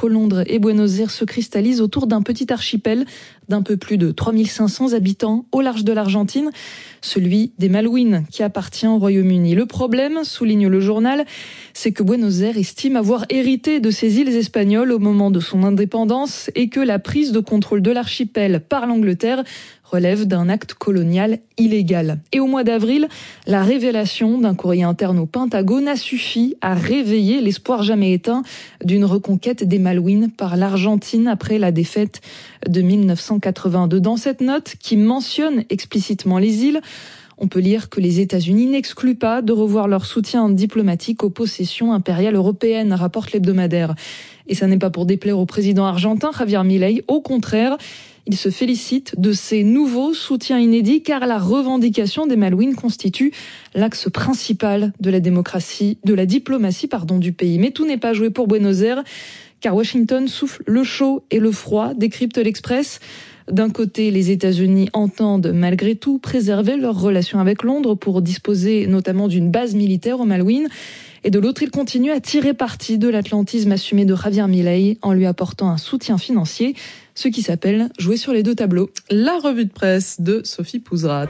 entre Londres et Buenos Aires se cristallise autour d'un petit archipel d'un peu plus de 3500 habitants au large de l'Argentine, celui des Malouines qui appartient au Royaume-Uni. Le problème, souligne le journal, c'est que Buenos Aires estime avoir hérité de ces îles espagnoles au moment de son indépendance et que la prise de contrôle de l'archipel par l'Angleterre relève d'un acte colonial illégal. Et au mois d'avril, la révélation d'un courrier interne au Pentagone a suffi à réveiller l'espoir jamais éteint d'une reconquête des Malouines par l'Argentine après la défaite de 1982. Dans cette note, qui mentionne explicitement les îles, on peut lire que les États-Unis n'excluent pas de revoir leur soutien diplomatique aux possessions impériales européennes, rapporte l'hebdomadaire. Et ça n'est pas pour déplaire au président argentin Javier Milei, au contraire, il se félicite de ces nouveaux soutiens inédits car la revendication des Malouines constitue l'axe principal de la diplomatie du pays. Mais tout n'est pas joué pour Buenos Aires car Washington souffle le chaud et le froid, décrypte l'Express. D'un côté, les États-Unis entendent malgré tout préserver leurs relations avec Londres pour disposer notamment d'une base militaire aux Malouines. Et de l'autre, ils continuent à tirer parti de l'atlantisme assumé de Javier Milei en lui apportant un soutien financier, ce qui s'appelle jouer sur les deux tableaux. La revue de presse de Sophie Pouzrat.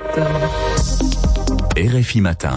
RFI Matin.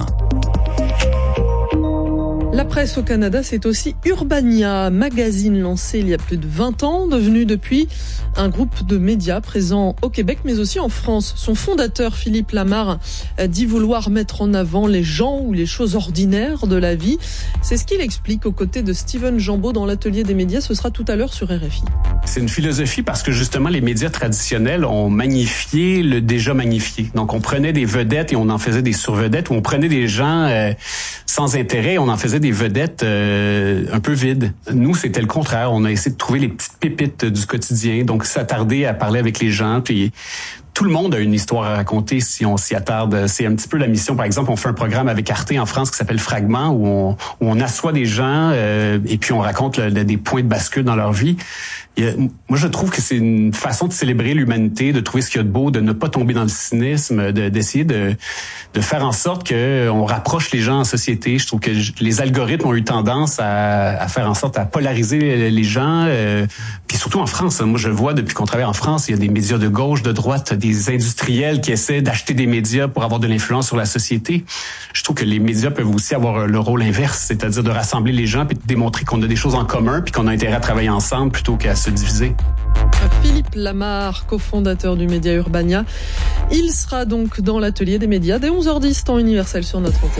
La presse au Canada, c'est aussi Urbania, magazine lancé il y a plus de 20 ans, devenu depuis un groupe de médias présent au Québec, mais aussi en France. Son fondateur, Philippe Lamarre, dit vouloir mettre en avant les gens ou les choses ordinaires de la vie. C'est ce qu'il explique aux côtés de Steven Jambeau dans l'atelier des médias. Ce sera tout à l'heure sur RFI. C'est une philosophie parce que justement, les médias traditionnels ont magnifié le déjà magnifié. Donc, on prenait des vedettes et on en faisait des survedettes, ou on prenait des gens sans intérêt et on en faisait des vedettes un peu vides. Nous, c'était le contraire. On a essayé de trouver les petites pépites du quotidien, donc s'attarder à parler avec les gens. Puis tout le monde a une histoire à raconter si on s'y attarde. C'est un petit peu la mission. Par exemple, on fait un programme avec Arte en France qui s'appelle Fragment, où on assoit des gens et puis on raconte des points de bascule dans leur vie. Moi, je trouve que c'est une façon de célébrer l'humanité, de trouver ce qu'il y a de beau, de ne pas tomber dans le cynisme, d'essayer de faire en sorte que on rapproche les gens en société. Je trouve que les algorithmes ont eu tendance à faire en sorte à polariser les gens. Puis surtout en France, moi, je vois depuis qu'on travaille en France, il y a des médias de gauche, de droite, des industriels qui essaient d'acheter des médias pour avoir de l'influence sur la société. Je trouve que les médias peuvent aussi avoir le rôle inverse, c'est-à-dire de rassembler les gens puis de démontrer qu'on a des choses en commun puis qu'on a intérêt à travailler ensemble plutôt qu'à se diviser. Philippe Lamarre, cofondateur du média Urbania. Il sera donc dans l'atelier des médias dès 11h10, temps universel sur notre antenne.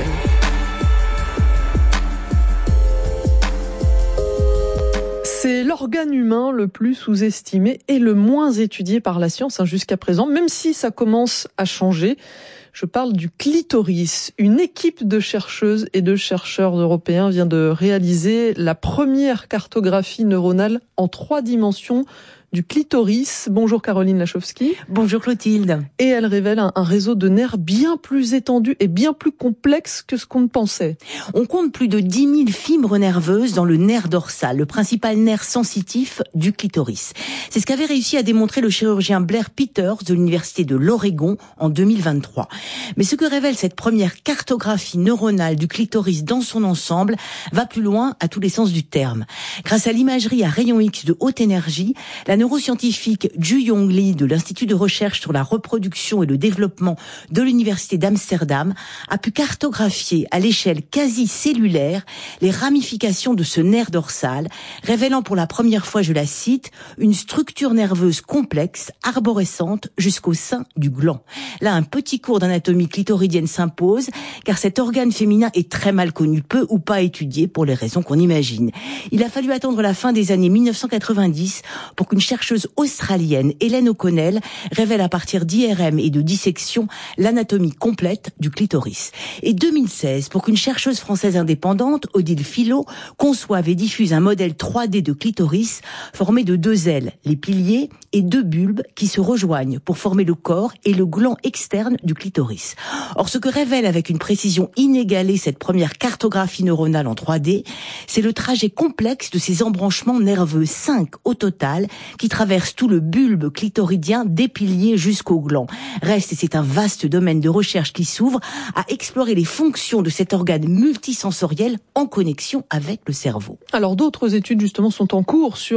C'est l'organe humain le plus sous-estimé et le moins étudié par la science jusqu'à présent, même si ça commence à changer. Je parle du clitoris. Une équipe de chercheuses et de chercheurs européens vient de réaliser la première cartographie neuronale en 3 dimensions du clitoris. Bonjour Caroline Lachowski. Bonjour Clotilde. Et elle révèle un réseau de nerfs bien plus étendu et bien plus complexe que ce qu'on ne pensait. On compte plus de 10 000 fibres nerveuses dans le nerf dorsal, le principal nerf sensitif du clitoris. C'est ce qu'avait réussi à démontrer le chirurgien Blair Peters de l'université de l'Oregon en 2023. Mais ce que révèle cette première cartographie neuronale du clitoris dans son ensemble va plus loin à tous les sens du terme. Grâce à l'imagerie à rayons X de haute énergie, la neuroscientifique Ju Yong Lee de l'Institut de recherche sur la reproduction et le développement de l'Université d'Amsterdam a pu cartographier à l'échelle quasi cellulaire les ramifications de ce nerf dorsal, révélant pour la première fois, je la cite, une structure nerveuse complexe, arborescente jusqu'au sein du gland. Là, un petit cours d'anatomie clitoridienne s'impose, car cet organe féminin est très mal connu, peu ou pas étudié pour les raisons qu'on imagine. Il a fallu attendre la fin des années 1990 pour qu'une chercheuse australienne, Hélène O'Connell, révèle à partir d'IRM et de dissection l'anatomie complète du clitoris. Et 2016, pour qu'une chercheuse française indépendante, Odile Filot, conçoive et diffuse un modèle 3D de clitoris formé de 2 ailes, les piliers, et 2 bulbes qui se rejoignent pour former le corps et le gland externe du clitoris. Or, ce que révèle avec une précision inégalée cette première cartographie neuronale en 3D, c'est le trajet complexe de ces embranchements nerveux, 5 au total, qui traverse tout le bulbe clitoridien des piliers jusqu'au gland. Reste, et c'est un vaste domaine de recherche qui s'ouvre, à explorer les fonctions de cet organe multisensoriel en connexion avec le cerveau. Alors d'autres études justement sont en cours sur